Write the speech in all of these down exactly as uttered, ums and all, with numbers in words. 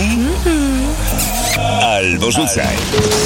Mm-hmm. Albo rzucaj.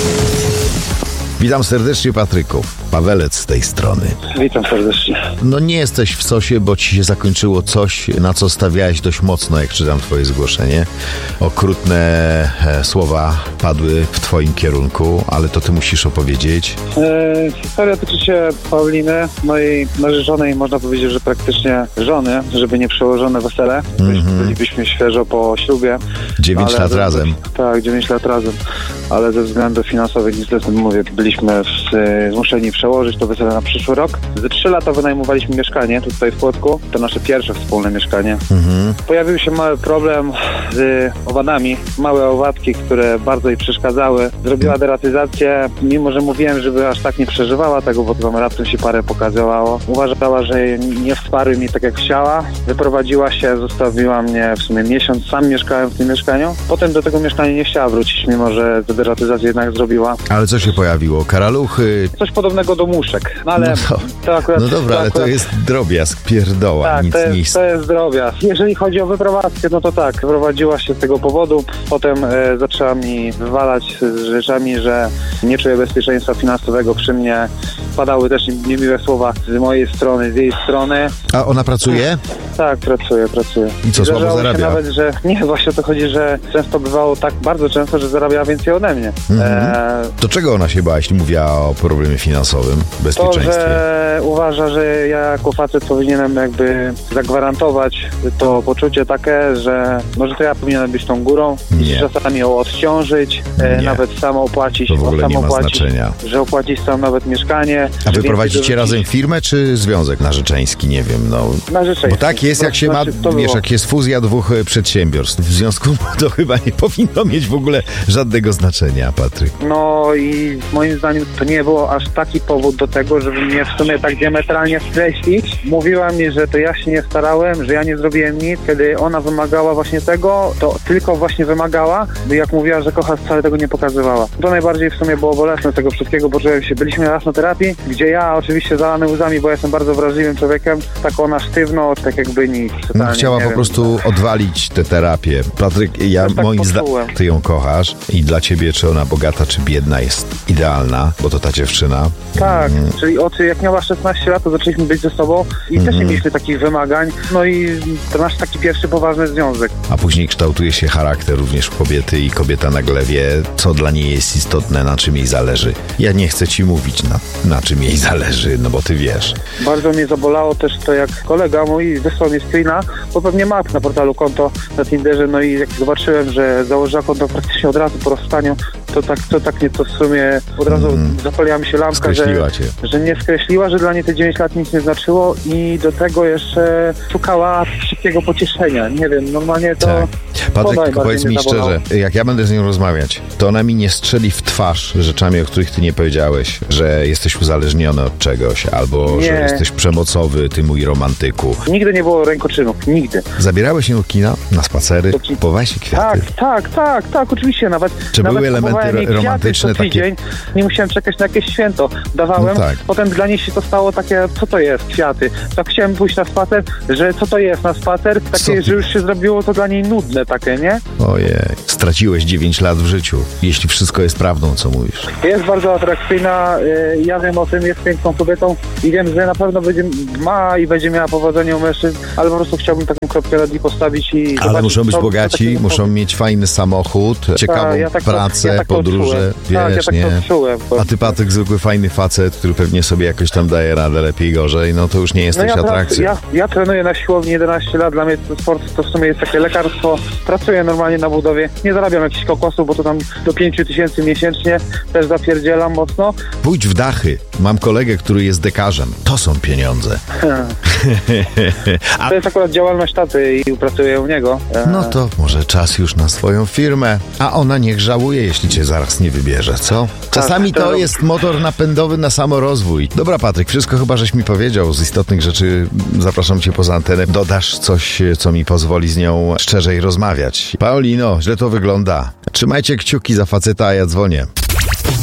Witam serdecznie, Patryku. Pawelec z tej strony. Witam serdecznie. No nie jesteś w sosie, bo ci się zakończyło coś, na co stawiałeś dość mocno, jak czytam twoje zgłoszenie. Okrutne e, słowa padły w twoim kierunku, ale to ty musisz opowiedzieć. E, historia dotyczy się Pauliny, mojej narzeczonej, można powiedzieć, że praktycznie żony, żeby nie przełożone wesele. Mm-hmm. Bylibyśmy świeżo po ślubie. Dziewięć lat ze, razem. Tak, dziewięć lat razem. Ale ze względów finansowych, niestety mówię, byliśmy w, zmuszeni przełożyć to wesele na przyszły rok. Ze trzy lata wynajmowaliśmy mieszkanie tutaj w Płocku. To nasze pierwsze wspólne mieszkanie. Mhm. Pojawił się mały problem z owadami. Małe owadki, które bardzo jej przeszkadzały. Zrobiła deratyzację, mimo że mówiłem, żeby aż tak nie przeżywała tego, bo tam raptem się parę pokazywało. Uważała, że nie wsparły mnie tak jak chciała. Wyprowadziła się, zostawiła mnie w sumie miesiąc. Sam mieszkałem w tym mieszkaniu. Potem do tego mieszkania nie chciała wrócić, mimo że tę deratyzację jednak zrobiła. Ale co się pojawiło? Karaluchy? Coś podobnego do muszek. No ale no, to, to akurat, no dobra, to ale akurat, to jest drobiazg, pierdoła, tak, nic to jest, nic. to jest drobiazg. Jeżeli chodzi o wyprowadzkę, no to tak, wyprowadziła się z tego powodu. Potem e, zaczęła mi wywalać z rzeczami, że nie czuję bezpieczeństwa finansowego przy mnie. Padały też niemiłe słowa z mojej strony, z jej strony. A ona pracuje? Tak, pracuje, pracuje. I co, słabo zarabia? Nawet, że nie, właśnie o to chodzi, że często bywało tak bardzo często, że zarabiała więcej ode mnie. Mhm. E... To czego ona się bała, jeśli mówiła o problemie finansowym, bezpieczeństwie? To, że uważa, że ja jako facet powinienem jakby zagwarantować to poczucie takie, że może to ja powinienem być tą górą, nie. czasami ją odciążyć, e, nawet sam opłacić. To w ogóle nie ma opłacić, znaczenia. Że opłacić sam nawet mieszkanie. A wy prowadzicie razem firmę, czy związek narzeczeński? Nie wiem, no. Narzeczeński. Bo tak jest, jak się ma, znaczy, wiesz, jak jest fuzja dwóch przedsiębiorstw. W związku to chyba nie powinno mieć w ogóle żadnego znaczenia, Patryk. No i moim zdaniem to nie było aż taki powód do tego, żeby mnie w sumie tak diametralnie skreślić. Mówiła mi, że to ja się nie starałem, że ja nie zrobiłem nic. Kiedy ona wymagała właśnie tego, to tylko właśnie wymagała, bo jak mówiła, że kocha, wcale tego nie pokazywała. To najbardziej w sumie było bolesne tego wszystkiego, bo czułem się, byliśmy raz na terapii, gdzie ja oczywiście zalany łzami, bo ja jestem bardzo wrażliwym człowiekiem, tak ona sztywno, tak jakby nic. No chciała po prostu odwalić tę terapię. Patryk, ja tak moim zdaniem, ty ją kochasz i dla ciebie, czy ona bogata, czy biedna, jest idealna, bo to ta dziewczyna. Tak, mm. czyli od jak miała szesnaście lat, to zaczęliśmy być ze sobą i mm. też nie mieliśmy takich wymagań, no i to nasz taki pierwszy poważny związek. A później kształtuje się charakter również kobiety i kobieta nagle wie, co dla niej jest istotne, na czym jej zależy. Ja nie chcę ci mówić, na, na czym jej zależy, no bo ty wiesz. Bardzo mnie zabolało też to, jak kolega mój wysłał mi screena, bo pewnie ma na portalu konto na Tinderze, no i jak zobaczyłem, że założyła konto praktycznie od razu po rozstaniu, to tak, to tak nie to w sumie od razu mm. zapaliła mi się lampka, że, że nie skreśliła, że dla niej te dziewięć lat nic nie znaczyło i do tego jeszcze szukała szybkiego pocieszenia. Nie wiem, normalnie to... Tak. Patryk, tylko powiedz mi szczerze, jak ja będę z nią rozmawiać, to ona mi nie strzeli w twarz rzeczami, o których ty nie powiedziałeś, że jesteś uzależniony od czegoś, albo nie. że jesteś przemocowy, ty mój romantyku. Nigdy nie było rękoczynów, nigdy. Zabierałeś się do kina, na spacery, kupowałeś się kwiaty? Tak, tak, tak, tak, oczywiście, nawet... Czy nawet były elementy romantyczne takie? Tydzień, nie musiałem czekać na jakieś święto. Dawałem, no tak. Potem dla niej się to stało takie, co to jest, kwiaty. Tak chciałem pójść na spacer, że co to jest na spacer, takie, że już się zrobiło to dla niej nudne takie, nie? Ojej, straciłeś dziewięć lat w życiu, jeśli wszystko jest prawdą, co mówisz. Jest bardzo atrakcyjna, ja wiem o tym, jest piękną kobietą i wiem, że na pewno będzie, ma i będzie miała powodzenie u mężczyzn, ale po prostu chciałbym taką kropkę nad i postawić i... Ale zobaczyć, muszą być to, bogaci, to muszą mieć fajny samochód, ciekawą ta, ja tak pracę, to, ja tak podróże, wiesz, tak, ja tak nie? Czułem, bo... A ty, Patryk, zwykły fajny facet, który pewnie sobie jakoś tam daje radę lepiej, gorzej, no to już nie jesteś no ja atrakcją. Ja, ja trenuję na siłowni jedenaście lat, dla mnie sport to w sumie jest takie lekarstwo, pracuję normalnie na budowie, nie zarabiam jakichś kokosów, bo to tam do pięciu tysięcy miesięcznie, też zapierdzielam mocno. Pójdź w dachy, mam kolegę, który jest dekarzem, to są pieniądze. A... To jest akurat działalność taty i pracuję u niego. No to może czas już na swoją firmę, a ona niech żałuje, jeśli cię zaraz nie wybierze, co? Czasami to jest motor napędowy na samorozwój. Dobra, Patryk, wszystko chyba żeś mi powiedział z istotnych rzeczy. Zapraszam cię poza antenę. Dodasz coś, co mi pozwoli z nią szczerzej rozmawiać. Paulino, źle to wygląda. Trzymajcie kciuki za faceta, a ja dzwonię.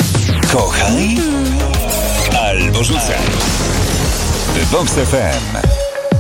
Kochaj albo rzucaj. Vox F M.